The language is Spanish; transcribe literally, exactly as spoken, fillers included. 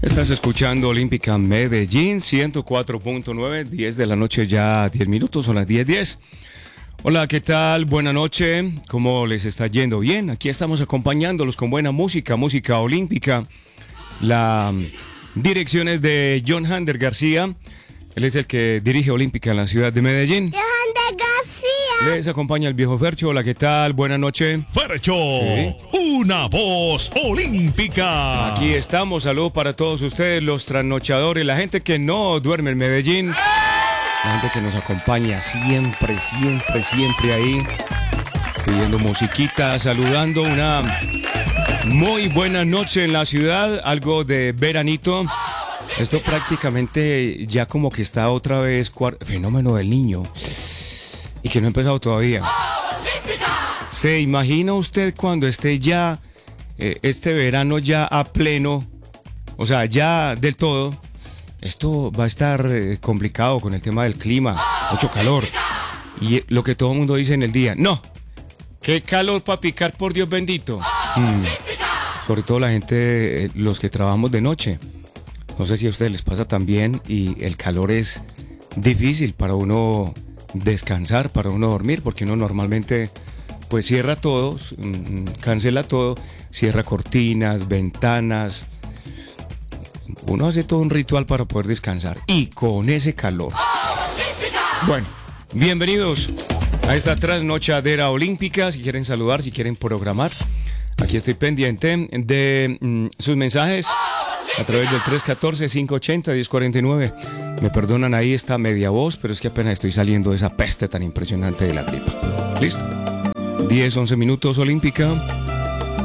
Estás escuchando Olímpica Medellín, ciento cuatro punto nueve, diez de la noche, ya diez minutos, son las diez diez. Hola, ¿qué tal? Buenas noches, ¿cómo les está yendo? Bien, aquí estamos acompañándolos con buena música, música olímpica. La dirección es de John Hander García, él es el que dirige Olímpica en la ciudad de Medellín. John Hander García. Les acompaña el viejo Fercho. Hola, ¿qué tal? Buenas noches. Fercho, Sí. una voz olímpica. Aquí estamos, saludos para todos ustedes, los trasnochadores, la gente que no duerme en Medellín, la gente que nos acompaña siempre, siempre, siempre ahí, pidiendo musiquita, saludando. Una muy buena noche en la ciudad, algo de veranito. Esto prácticamente ya como que está otra vez, cuar- fenómeno del niño, y que no ha empezado todavía. ¿Se imagina usted cuando esté ya, eh, este verano ya a pleno, o sea, ya del todo? Esto va a estar eh, complicado con el tema del clima, mucho calor. Y eh, lo que todo el mundo dice en el día, no, qué calor para picar, por Dios bendito. Mm, sobre todo la gente, eh, los que trabajamos de noche. No sé si a ustedes les pasa también, y el calor es difícil para uno descansar, para uno dormir, porque uno normalmente pues cierra todo, mm, cancela todo, cierra cortinas, ventanas. Uno hace todo un ritual para poder descansar, y con ese calor. Bueno, bienvenidos a esta trasnochadera olímpica. Si quieren saludar, si quieren programar, aquí estoy pendiente de mm, sus mensajes a través del tres uno cuatro, cinco ocho cero, uno cero cuatro nueve. Me perdonan ahí esta media voz, pero es que apenas estoy saliendo de esa peste tan impresionante de la gripa. ¿Listo? diez, once minutos, Olímpica.